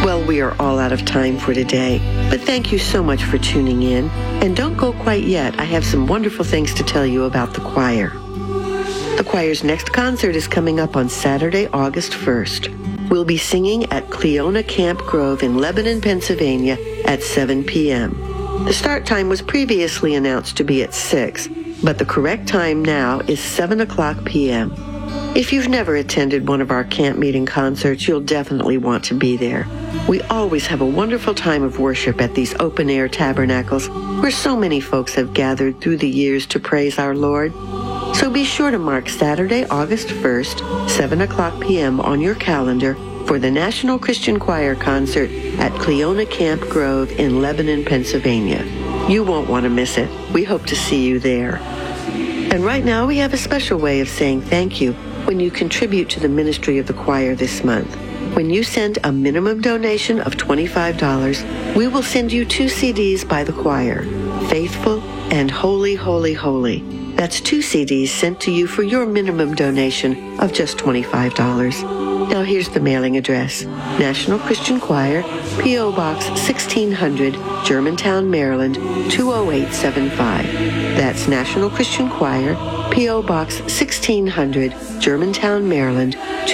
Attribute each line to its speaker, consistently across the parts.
Speaker 1: Well, we are all out of time for today, but thank you so much for tuning in. And don't go quite yet. I have some wonderful things to tell you about the choir. The choir's next concert is coming up on Saturday, August 1st. We'll be singing at Cleona Camp Grove in Lebanon, Pennsylvania at 7 p.m. The start time was previously announced to be at 6, but the correct time now is 7 o'clock p.m. If you've never attended one of our camp meeting concerts, you'll definitely want to be there. We always have a wonderful time of worship at these open-air tabernacles where so many folks have gathered through the years to praise our Lord. So be sure to mark Saturday, August 1st, 7 o'clock p.m. on your calendar for the National Christian Choir concert at Cleona Camp Grove in Lebanon, Pennsylvania. You won't want to miss it. We hope to see you there. And right now we have a special way of saying thank you when you contribute to the ministry of the choir this month. When you send a minimum donation of $25, we will send you 2 CDs by the choir, Faithful and Holy, Holy, Holy. That's 2 CDs sent to you for your minimum donation of just $25. Now here's the mailing address. National Christian Choir, P.O. Box 1600, Germantown, Maryland, 20875. That's National Christian Choir, P.O. Box 1600, Germantown, Maryland,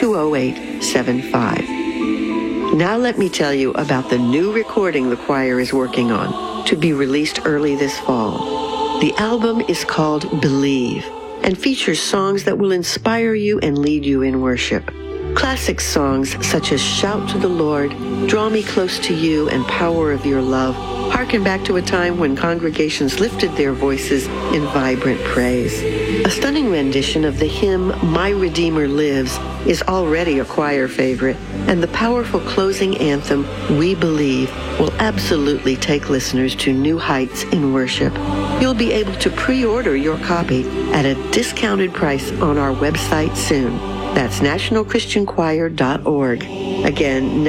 Speaker 1: 20875. Now let me tell you about the new recording the choir is working on, to be released early this fall. The album is called Believe and features songs that will inspire you and lead you in worship. Classic songs such as Shout to the Lord, Draw Me Close to You, and Power of Your Love harken back to a time when congregations lifted their voices in vibrant praise. A stunning rendition of the hymn My Redeemer Lives is already a choir favorite, and the powerful closing anthem We Believe will absolutely take listeners to new heights in worship. You'll be able to pre-order your copy at a discounted price on our website soon. That's nationalchristianchoir.org. Again,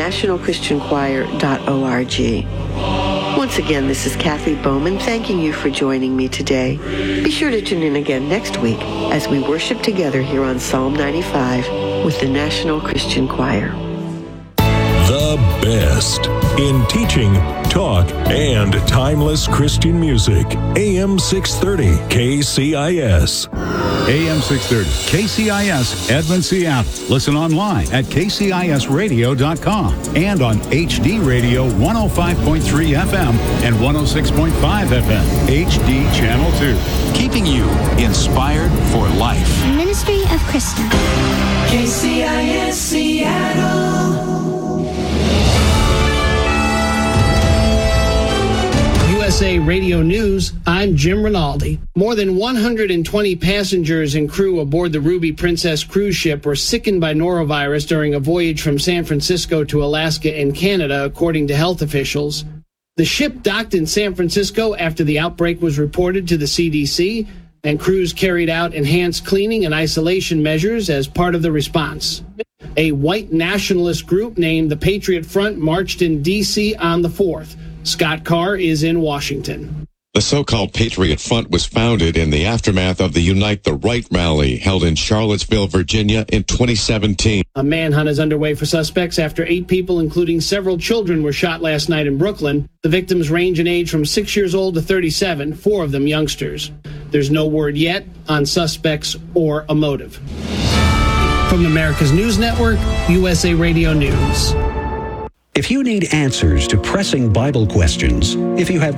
Speaker 1: nationalchristianchoir.org. Once again, this is Kathy Bowman thanking you for joining me today. Be sure to tune in again next week as we worship together here on Psalm 95 with the National Christian Choir.
Speaker 2: The best in teaching, talk, and timeless Christian music. AM 630 KCIS.
Speaker 3: AM 630 KCIS, Edmond, Seattle. Listen online at kcisradio.com and on HD Radio 105.3 FM and 106.5 FM, HD Channel 2.
Speaker 4: Keeping you inspired for life.
Speaker 5: Ministry of Krista.
Speaker 6: KCIS Seattle.
Speaker 7: USA Radio News, I'm Jim Rinaldi. More than 120 passengers and crew aboard the Ruby Princess cruise ship were sickened by norovirus during a voyage from San Francisco to Alaska and Canada, according to health officials. The ship docked in San Francisco after the outbreak was reported to the CDC, and crews carried out enhanced cleaning and isolation measures as part of the response. A white nationalist group named the Patriot Front marched in D.C. on the 4th. Scott Carr is in Washington.
Speaker 8: The so-called Patriot Front was founded in the aftermath of the Unite the Right rally held in Charlottesville, Virginia in 2017.
Speaker 7: A manhunt is underway for suspects after 8 people, including several children, were shot last night in Brooklyn. The victims range in age from 6 years old to 37, 4 of them youngsters. There's no word yet on suspects or a motive. From America's News Network, USA Radio News.
Speaker 9: If you need answers to pressing Bible questions, if you have